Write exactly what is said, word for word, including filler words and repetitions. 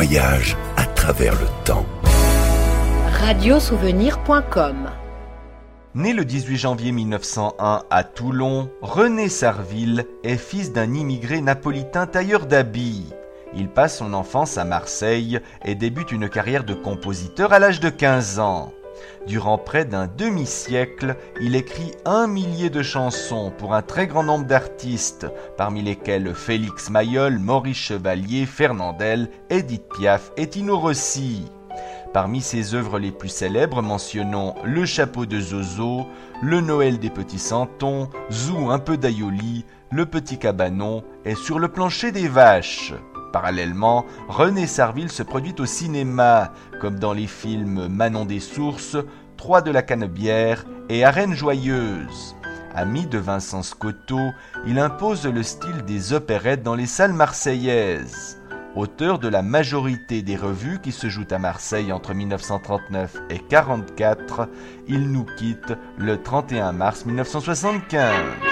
voyage à travers le temps. radiosouvenir point com. Né le dix-huit janvier mille neuf cent un à Toulon, René Sarville est fils d'un immigré napolitain tailleur d'habits. Il passe son enfance à Marseille et débute une carrière de compositeur à l'âge de quinze ans. Durant près d'un demi-siècle, il écrit un millier de chansons pour un très grand nombre d'artistes, parmi lesquels Félix Mayol, Maurice Chevalier, Fernandel, Édith Piaf et Tino Rossi. Parmi ses œuvres les plus célèbres, mentionnons Le chapeau de Zozo, Le Noël des petits santons, Zou un peu d'aïoli, Le petit cabanon et Sur le plancher des vaches. Parallèlement, René Sarville se produit au cinéma, comme dans les films Manon des Sources, Trois de la Canebière et Arène Joyeuse. Ami de Vincent Scotto, il impose le style des opérettes dans les salles marseillaises. Auteur de la majorité des revues qui se jouent à Marseille entre mille neuf cent trente-neuf et mille neuf cent quarante-quatre, il nous quitte le trente et un mars mille neuf cent soixante-quinze.